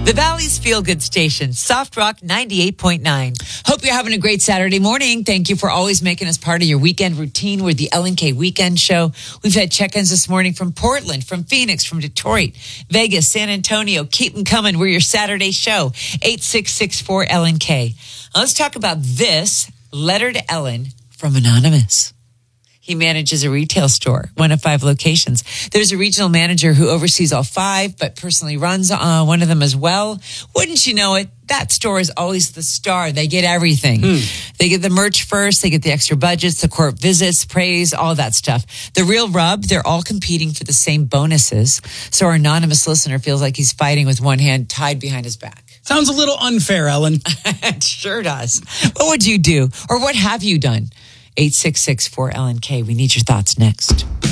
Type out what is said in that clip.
The Valley's feel-good station, Soft Rock 98.9. Hope you're having a great Saturday morning. Thank you for always making us part of your weekend routine. We're the L&K Weekend Show. We've had check-ins this morning from Portland, from Phoenix, from Detroit, Vegas, San Antonio. Keep them coming. We're your Saturday show, 866-4LNK. Let's talk about this letter to Ellen from Anonymous. He manages a retail store, one of 5 locations. There's a regional manager who oversees all 5, but personally runs one of them as well. Wouldn't you know it? That store is always the star. They get everything. They get the merch first. They get the extra budgets, the court visits, praise, all that stuff. The real rub, they're all competing for the same bonuses. So our anonymous listener feels like he's fighting with one hand tied behind his back. Sounds a little unfair, Ellen. It sure does. What would you do? Or what have you done? 866-4LNK. We need your thoughts next.